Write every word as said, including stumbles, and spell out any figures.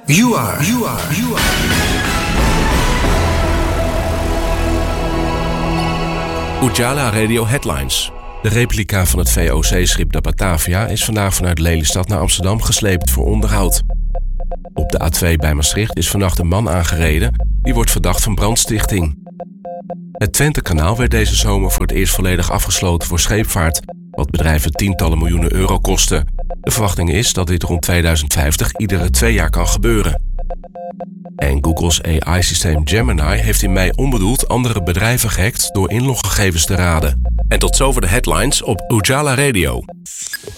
You are, you are, you are. Ujala Radio Headlines. De replica van het V O C-schip de Batavia is vandaag vanuit Lelystad naar Amsterdam gesleept voor onderhoud. Op de A twee bij Maastricht is vannacht een man aangereden die wordt verdacht van brandstichting. Het Twentekanaal werd deze zomer voor het eerst volledig afgesloten voor scheepvaart, wat bedrijven tientallen miljoenen euro kostte. De verwachting is dat dit rond tweeduizend vijftig iedere twee jaar kan gebeuren. En Google's A I-systeem Gemini heeft in mei onbedoeld andere bedrijven gehackt door inloggegevens te raden. En tot zover de headlines op Ujala Radio.